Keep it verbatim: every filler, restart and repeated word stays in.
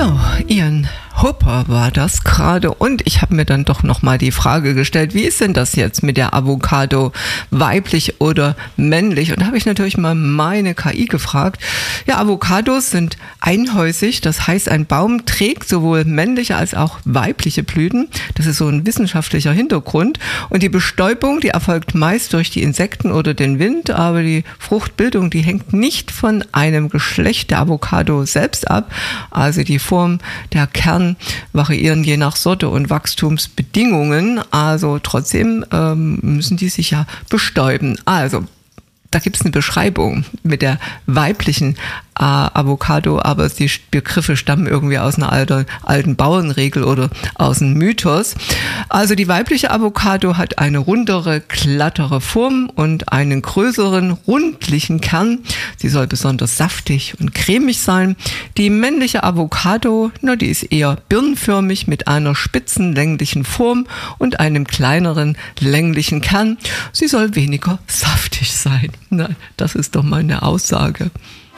So, Ian Hopper war das gerade und ich habe mir dann doch nochmal die Frage gestellt, wie ist denn das jetzt mit der Avocado, weiblich oder männlich? Und da habe ich natürlich mal meine K I gefragt. Ja, Avocados sind einhäusig, das heißt, ein Baum trägt sowohl männliche als auch weibliche Blüten. Das ist so ein wissenschaftlicher Hintergrund. Und die Bestäubung, die erfolgt meist durch die Insekten oder den Wind, aber die Fruchtbildung, die hängt nicht von einem Geschlecht der Avocado selbst ab. Also die Form, der Kern variieren je nach Sorte und Wachstumsbedingungen. Also trotzdem ähm, müssen die sich ja bestäuben. Also da gibt es eine Beschreibung mit der weiblichen äh, Avocado, aber die Begriffe stammen irgendwie aus einer alten, alten Bauernregel oder aus einem Mythos. Also die weibliche Avocado hat eine rundere, glattere Form und einen größeren, rundlichen Kern. Sie soll besonders saftig und cremig sein. Die männliche Avocado, na, die ist eher birnenförmig mit einer spitzen, länglichen Form und einem kleineren, länglichen Kern. Sie soll weniger saftig sein. Na, das ist doch mal eine Aussage.